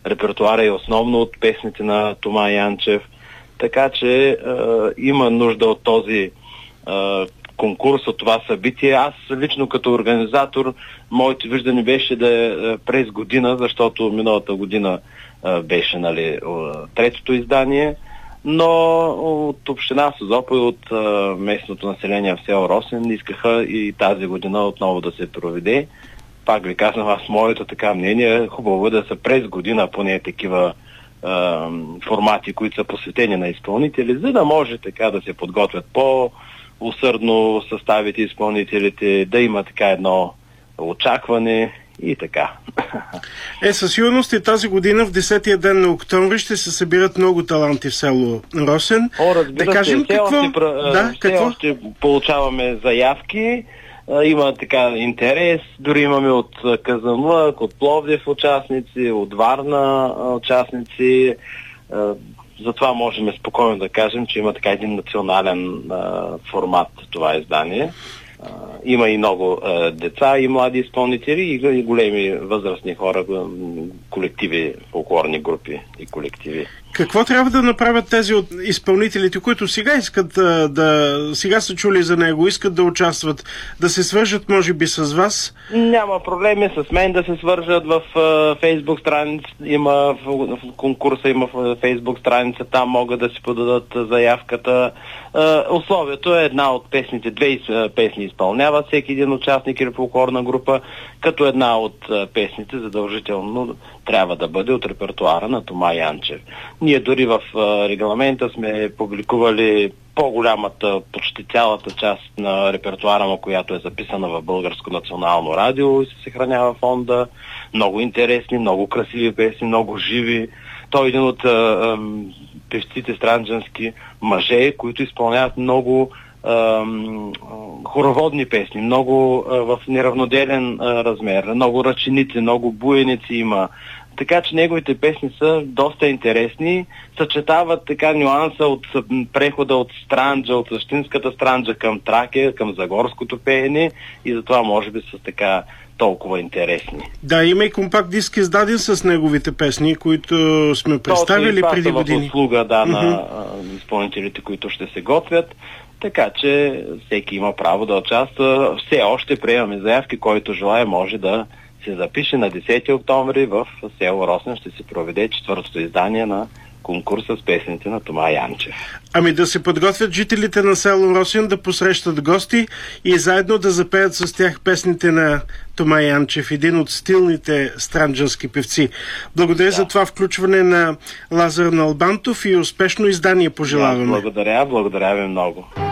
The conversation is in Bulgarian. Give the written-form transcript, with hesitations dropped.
репертуара е основно от песните на Тома Янчев. Така че има нужда от този конкурс, от това събитие. Аз лично като организатор, моето виждане беше да е през година, защото миналата година беше третото издание, но от община Созопол и от местното население в село Росен искаха и тази година отново да се проведе. Пак ви казвам, аз моето така мнение, хубаво е да са през година поне такива формати, които са посветени на изпълнители, за да може така да се подготвят по-усърдно съставите изпълнителите, да има така едно очакване и така. Със сигурност и тази година в 10-тия ден на октомври ще се събират много таланти в село Росен. Разбира се, все още получаваме заявки, има така интерес, дори имаме от Казанлък, от Пловдив участници, от Варна участници. Затова можем спокойно да кажем, че има така един национален формат това издание. Има и много деца и млади изпълнители и големи възрастни хора, колективи, фолклорни групи и колективи. Какво трябва да направят тези от изпълнителите, които сега искат сега са чули за него, искат да участват, да се свържат може би с вас? Няма проблеми с мен да се свържат в Фейсбук страница, в конкурса има в Фейсбук страница, там могат да си подадат заявката. Условието е една от песните, две песни изпълнява всеки един участник или фолклорна група, като една от песните задължително трябва да бъде от репертуара на Тома Янчев. Ние дори в регламента сме публикували по-голямата, почти цялата част на репертуара му, която е записана в Българско национално радио и се съхранява фонда. Много интересни, много красиви песни, много живи. Той е един от певците странджански мъже, които изпълняват много хороводни песни, много в неравноделен размер, много ръченици, много буеници има. Така че неговите песни са доста интересни, съчетават така нюанса от прехода от странджа, от същинската странджа към Тракия, към загорското пеене и затова може би са така толкова интересни. Да, има и компакт диск издаден с неговите песни, които сме представили преди години. В услуга, на изпълнителите, които ще се готвят. Така че всеки има право да участва. Все още приемаме заявки, който желая може да се запише на 10 октомври в село Росен. Ще се проведе четвъртото издание на конкурса с песните на Тома Янчев. Да се подготвят жителите на село Росен да посрещат гости и заедно да запеят с тях песните на Тома Янчев, един от стилните странджански певци. Благодаря за това включване на Лазар Налбантов и успешно издание пожелаваме. Благодаря ви много.